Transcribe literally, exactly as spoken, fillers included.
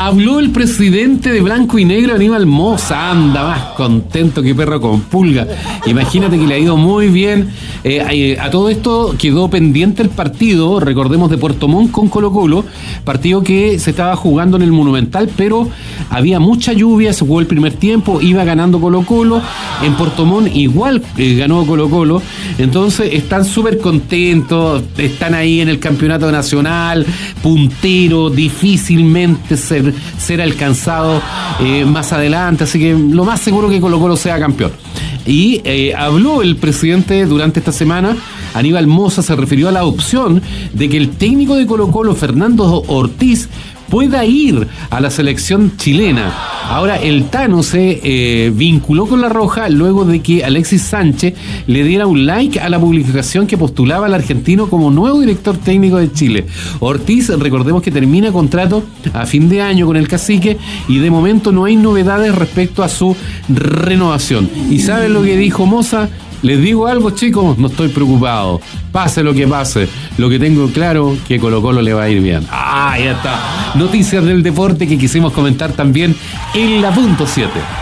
habló el presidente de Blanco y Negro, Aníbal Mosa. Anda más contento que perro con pulga. Imagínate que le ha ido muy bien. Eh, a todo esto quedó pendiente el partido, recordemos, de Puerto Montt con Colo-Colo, partido que se estaba jugando en el Monumental, pero había mucha lluvia, se jugó el primer tiempo, iba ganando Colo-Colo, en Puerto Montt igual eh, ganó Colo-Colo, entonces están súper contentos, están ahí en el campeonato nacional, puntero, difícilmente ser, ser alcanzado eh, más adelante, así que lo más seguro que Colo-Colo sea campeón. Y eh, habló el presidente durante esta semana. Aníbal Mosa se refirió a la opción de que el técnico de Colo-Colo, Fernando Ortiz, pueda ir a la selección chilena. Ahora, el Tano se eh, vinculó con La Roja luego de que Alexis Sánchez le diera un like a la publicación que postulaba al argentino como nuevo director técnico de Chile. Ortiz, recordemos que termina contrato a fin de año con el Cacique y de momento no hay novedades respecto a su renovación. ¿Y saben lo que dijo Mosa? Les digo algo, chicos, no estoy preocupado. Pase lo que pase. Lo que tengo claro que Colo-Colo le va a ir bien. Ah, ya está. Noticias del deporte que quisimos comentar también en la punto siete.